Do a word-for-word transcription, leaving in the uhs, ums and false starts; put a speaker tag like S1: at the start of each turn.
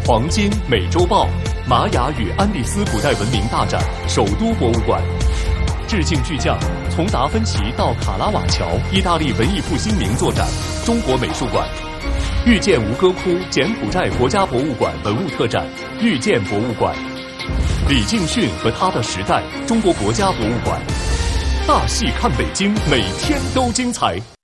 S1: 黄金美洲豹、玛雅与安第斯古代文明大展首都博物馆。致敬巨匠，从达芬奇到卡拉瓦乔，意大利文艺复兴名作展中国美术馆。遇见吴哥窟柬埔寨国家博物馆文物特展遇见博物馆。李敬训和他的时代中国国家博物馆。大戏看北京，每天都精彩。